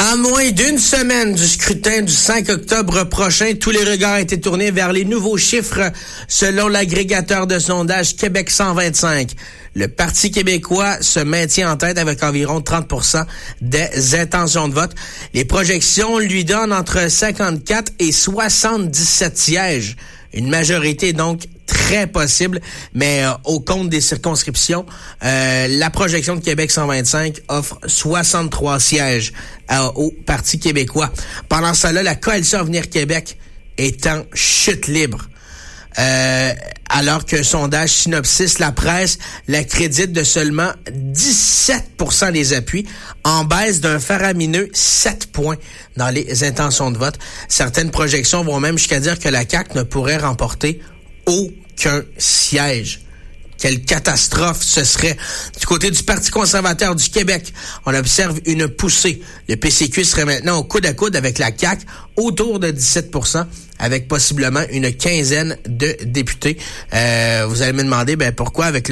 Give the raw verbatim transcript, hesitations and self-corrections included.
À moins d'une semaine du scrutin du cinq octobre prochain, tous les regards étaient tournés vers les nouveaux chiffres selon l'agrégateur de sondage Québec cent vingt-cinq. Le Parti québécois se maintient en tête avec environ trente pour cent des intentions de vote. Les projections lui donnent entre cinquante-quatre et soixante-dix-sept sièges. Une majorité donc très possible, mais euh, au compte des circonscriptions, euh, la projection de Québec cent vingt-cinq offre soixante-trois sièges euh, au Parti québécois. Pendant cela, la coalition Avenir Québec est en chute libre. Euh, alors qu'un sondage Synopsis, la presse, la crédite de seulement dix-sept pour cent des appuis, en baisse d'un faramineux sept points dans les intentions de vote. Certaines projections vont même jusqu'à dire que la C A Q ne pourrait remporter aucun siège. Quelle catastrophe ce serait. Du côté du Parti conservateur du Québec, on observe une poussée. Le P C Q serait maintenant au coude à coude avec la C A Q, autour de dix-sept pour cent, avec possiblement une quinzaine de députés. Euh, vous allez me demander, ben pourquoi avec le